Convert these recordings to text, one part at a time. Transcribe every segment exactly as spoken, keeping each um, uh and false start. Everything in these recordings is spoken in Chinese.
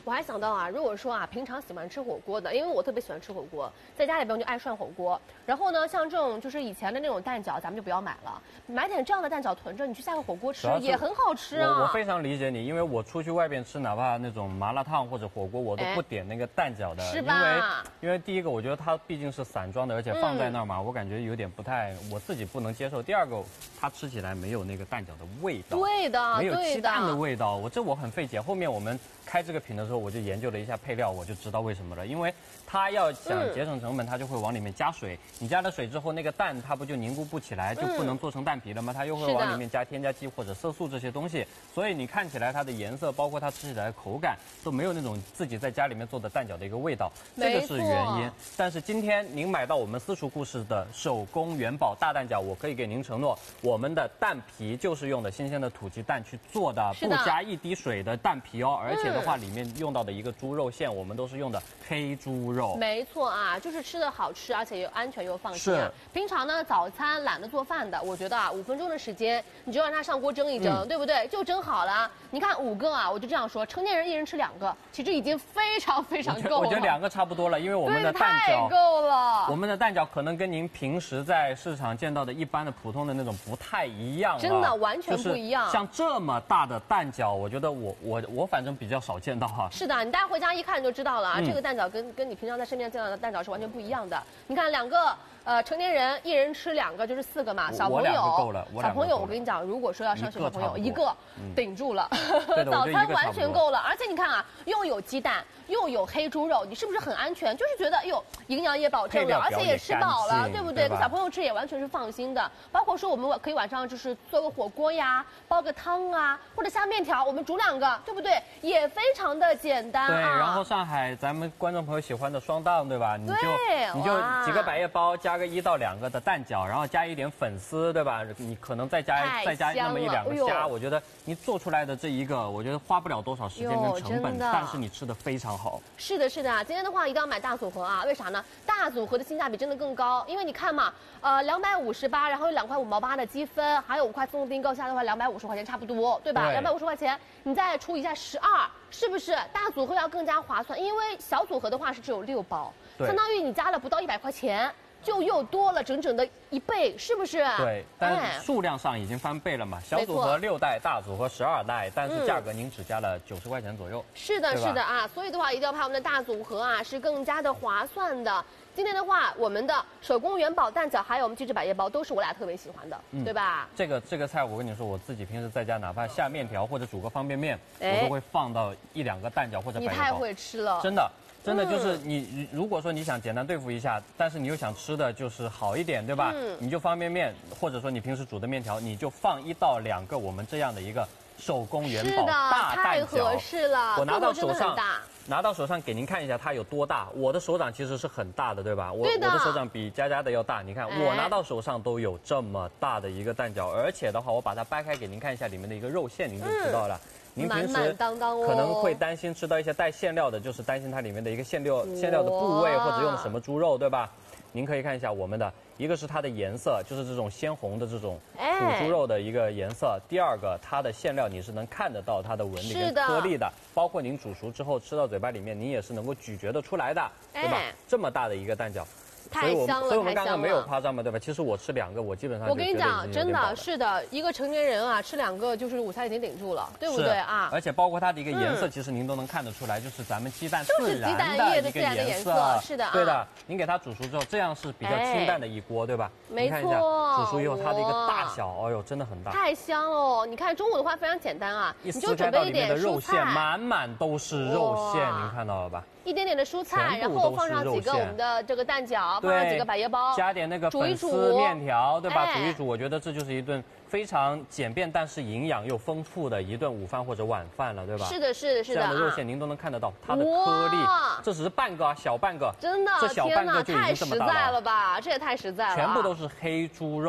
我还想到啊，如果说啊，平常喜欢吃火锅的，因为我特别喜欢吃火锅，在家里边就爱涮火锅。然后呢，像这种就是以前的那种蛋饺，咱们就不要买了，买点这样的蛋饺囤着，你去下个火锅吃也很好吃啊。 我我非常理解你，因为我出去外边吃，哪怕那种麻辣烫或者火锅，我都不点那个蛋饺的， 是吧？ 因为因为第一个，我觉得它毕竟是散装的，而且放在那儿嘛，嗯、我感觉有点不太，我自己不能接受。第二个，它吃起来没有那个蛋饺的味道， 对的， 没有鸡蛋的味道，我这我很费解。后面我们开这个品的时候，我就研究了一下配料，我就知道为什么了。因为它要想节省成本，它就会往里面加水。你加了水之后，那个蛋它不就凝固不起来，就不能做成蛋皮了吗？它又会往里面加添加剂或者色素这些东西，所以你看起来它的颜色，包括它吃起来的口感，都没有那种自己在家里面做的蛋饺的一个味道，这个是原因。但是今天您买到我们私厨故事的手工元宝大蛋饺，我可以给您承诺，我们的蛋皮就是用的新鲜的土鸡蛋去做的，不加一滴水的蛋皮哦。而且的话，里面用到的一个猪肉馅，我们都是用的黑猪肉。 没错啊，就是吃的好吃，而且又安全又放心啊。平常呢，早餐懒得做饭的，我觉得啊，五分钟的时间，你就让它上锅蒸一蒸，嗯、对不对？就蒸好了。你看五个啊，我就这样说，成年人一人吃两个，其实已经非常非常够了。 我觉得两个差不多了，因为我们的蛋饺太够了。 我们的蛋饺可能跟您平时在市场见到的一般的普通的那种不太一样、啊， 真的完全不一样。 就是、像这么大的蛋饺，我觉得我我我反正比较少见到哈、啊。 是的，你大家回家一看就知道了啊，嗯、这个蛋饺跟跟你平常在身边见到的蛋饺是完全不一样的。你看两个。呃，成年人一人吃两个就是四个嘛，小朋友够了， 小朋友我跟你讲，如果说要上学小朋友一个顶住了，早餐完全够了。而且你看啊，又有鸡蛋，又有黑猪肉，你是不是很安全？就是觉得哎呦，营养也保证了，而且也吃饱了，对不对？给小朋友吃也完全是放心的。包括说我们可以晚上就是做个火锅呀，煲个汤啊，或者下面条，我们煮两个，对不对？也非常的简单啊。 对，然后上海咱们观众朋友喜欢的双档，对吧？你就你就几个百叶包加个一到两个的蛋饺，然后加一点粉丝，对吧？你可能再加再加那么一两个虾，我觉得你做出来的这一个，我觉得花不了多少时间跟成本，但是你吃的非常好。 是的，是的，今天的话一定要买大组合啊！为啥呢？大组合的性价比真的更高，因为你看嘛，呃，两百五十八，然后有两块五毛八的积分，还有五块自动订购，下的话两百五十块钱差不多，对吧？两百五十块钱，你再除一下十二，是不是大组合要更加划算？因为小组合的话是只有六包，相当于你加了不到一百块钱。就又多了整整的一倍，是不是？ 对，但是数量上已经翻倍了嘛。小组合六袋，大组合十二袋，但是价格您只加了九十块钱左右。 是的，是的啊，所以的话一定要拍我们的大组合啊，是更加的划算的。今天的话，我们的手工元宝蛋饺还有我们鸡翅百叶包都是我俩特别喜欢的，嗯、对吧？ 这个这个菜我跟你说，我自己平时在家哪怕下面条或者煮个方便面，我都会放到一两个蛋饺或者百叶包。 你太会吃了， 真的。真的就是你，如果说你想简单对付一下，但是你又想吃的就是好一点，对吧？嗯，你就方便面，或者说你平时煮的面条，你就放一到两个我们这样的一个手工元宝大蛋饺， 太合适了。 我拿到手上，拿到手上给您看一下它有多大。我的手掌其实是很大的，对吧？我我的手掌比佳佳的要大。你看我拿到手上都有这么大的一个蛋饺，而且的话，我把它掰开给您看一下里面的一个肉馅，您就知道了。嗯您平时可能会担心吃到一些带馅料的，就是担心它里面的一个馅料馅料的部位或者用的什么猪肉，对吧？您可以看一下我们的，一个是它的颜色，就是这种鲜红的这种土猪肉的一个颜色；第二个，它的馅料你是能看得到它的纹理跟颗粒的，包括您煮熟之后吃到嘴巴里面，您也是能够咀嚼得出来的，对吧？这么大的一个蛋饺。 太香了， 所以我们刚刚没有夸张嘛，对吧？其实我吃两个，我基本上我跟你讲，真的是的，一个成年人啊，吃两个就是午餐已经顶住了，对不对啊？ 而且包括它的一个颜色，其实您都能看得出来，就是咱们鸡蛋自然的一个颜色， 是的， 对的。您给它煮熟之后，这样是比较清淡的一锅，对吧？ 没错。 煮熟以后，它的一个大小，哎呦，真的很大， 太香了。你看中午的话非常简单啊， 你就准备一点肉馅，满满都是肉馅，您看到了吧？ 一点点的蔬菜，然后放上几个我们的这个蛋饺，放上几个百叶包， 加点那个粉丝面条，对吧？煮一煮，我觉得这就是一顿非常简便但是营养又丰富的一顿午饭或者晚饭了，对吧？ 是的，是的，是的。 这样的肉馅您都能看得到它的颗粒，这只是半个，小半个， 真的， 这小半个就已经这么大了。 太实在了吧？这也太实在了。 全部都是黑猪肉。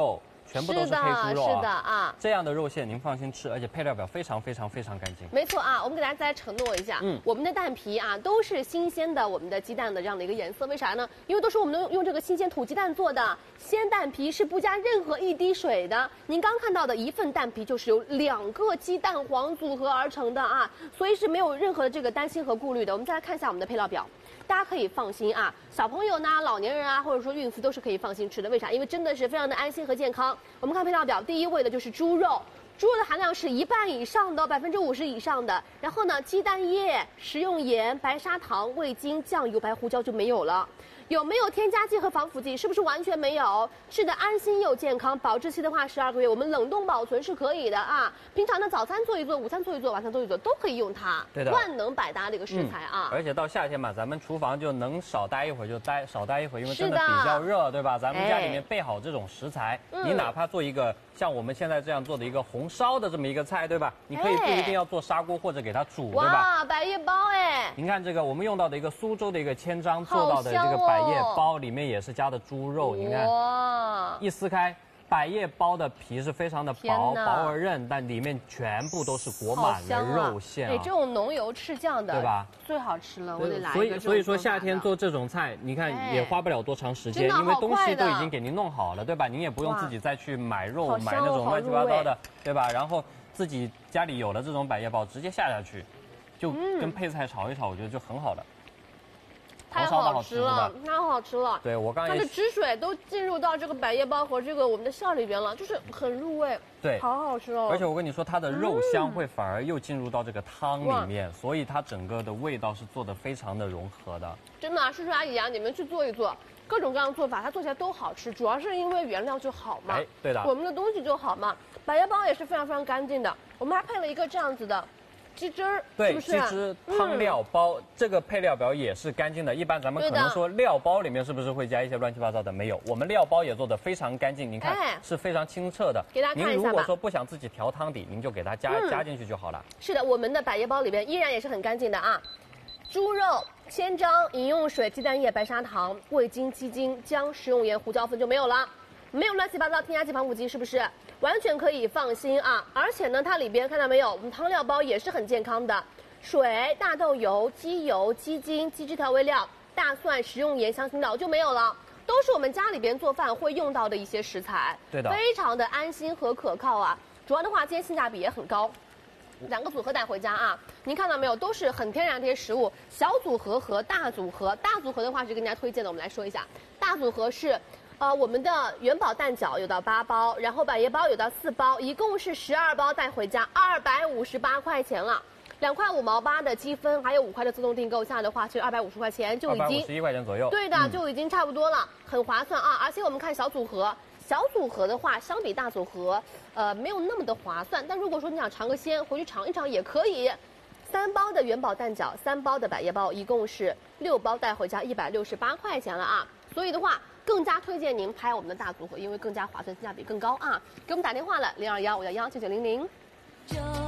全部都是黑猪肉啊。 是的啊， 这样的肉馅您放心吃，而且配料表非常非常非常干净。 没错啊，我们给大家再承诺一下，嗯，我们的蛋皮啊都是新鲜的，我们的鸡蛋的这样的一个颜色，为啥呢？因为都是我们用用这个新鲜土鸡蛋做的，鲜蛋皮是不加任何一滴水的。您刚看到的一份蛋皮就是由两个鸡蛋黄组合而成的啊，所以是没有任何的这个担心和顾虑的。我们再来看一下我们的配料表。大家可以放心啊，小朋友呢、老年人啊，或者说孕妇都是可以放心吃的。为啥？因为真的是非常的安心和健康。我们看配料表，第一位的就是猪肉，猪肉的含量是一半以上的，百分之五十以上的。然后呢，鸡蛋液、食用盐、白砂糖、味精、酱油、白胡椒就没有了。有没有添加剂和防腐剂？是不是完全没有？吃的安心又健康，保质期的话十二个月，我们冷冻保存是可以的啊。平常的早餐做一做，午餐做一做，晚餐做一做都可以用它， 对的， 万能百搭的一个食材啊。 嗯、而且到夏天嘛，咱们厨房就能少待一会儿就待少待一会儿，因为真的比较热，对吧？咱们家里面备好这种食材，哎、你哪怕做一个像我们现在这样做的一个红烧的这么一个菜，对吧？你可以不一定要做砂锅或者给它煮，对吧？ 哇，百叶包哎！ 您看这个，我们用到的一个苏州的一个千张做到的这个百叶包里面。也是加的猪肉，你看，哇，一撕开，百叶包的皮是非常的薄，薄而韧，但里面全部都是裹满了肉馅、啊。 哎，这种浓油赤酱的， 对吧？ 最好吃了，我得来一个。 所以，所以说夏天做这种菜，你看也花不了多长时间，因为东西都已经给您弄好了，对吧？您也不用自己再去买肉，买那种乱七八糟的，对吧？然后自己家里有了这种百叶包，直接下下去，就跟配菜炒一炒，我觉得就很好了。 太好吃了，太好吃了！ 对我刚才它的汁水都进入到这个百叶包和这个我们的馅里边了，就是很入味。 对， 好好吃哦！ 而且我跟你说，它的肉香会反而又进入到这个汤里面，嗯、所以它整个的味道是做的非常的融合的。 真的、啊，叔叔阿姨啊，你们去做一做，各种各样的做法，它做起来都好吃，主要是因为原料就好嘛。 哎，对的， 我们的东西就好嘛。百叶包也是非常非常干净的，我们还配了一个这样子的。鸡汁儿， 对， 是不是鸡汁汤料包、嗯、这个配料表也是干净的。一般咱们可能说料包里面是不是会加一些乱七八糟的？没有，我们料包也做的非常干净，您看、哎、是非常清澈的。 给大家看一下吧。 您如果说不想自己调汤底，您就给它加、嗯、加进去就好了。 是的，我们的百叶包里边依然也是很干净的啊。猪肉、千张、饮用水、鸡蛋液、白砂糖、味精、鸡精、姜、食用盐、胡椒粉就没有了。没有乱七八糟添加剂、防腐剂，是不是完全可以放心啊？而且呢，它里边看到没有，我们汤料包也是很健康的，水、大豆油、鸡油、鸡精、鸡汁调味料、大蒜、食用盐、香辛料就没有了，都是我们家里边做饭会用到的一些食材， 对的， 非常的安心和可靠啊。主要的话，今天性价比也很高。两个组合带回家啊，您看到没有，都是很天然的一些食物。小组合和大组合，大组合的话是跟大家推荐的，我们来说一下，大组合是。呃，我们的元宝蛋饺有到八包，然后百叶包有到四包，一共是十二包带回家，二百五十八块钱了。两块五毛八的积分，还有五块的自动订购，下来的话，其实二百五十块钱就已经二百五十一块钱左右。 对的、嗯，就已经差不多了，很划算啊！而且我们看小组合，小组合的话，相比大组合，呃，没有那么的划算。但如果说你想尝个鲜，回去尝一尝也可以。三包的元宝蛋饺，三包的百叶包，一共是六包带回家，一百六十八块钱了啊！所以的话。更加推荐您拍我们的大组合，因为更加划算，性价比更高啊！给我们打电话了，零二幺五幺幺九九零零。